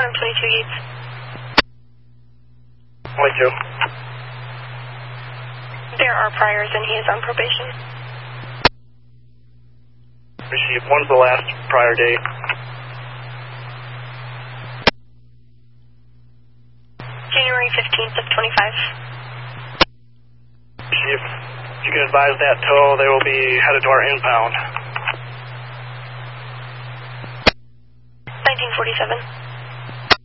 22 Yates. 22. There are priors and he is on probation. Received. When's the last prior date? January 15th of 25. Received. You can advise that tow, they will be headed to our impound. 1947.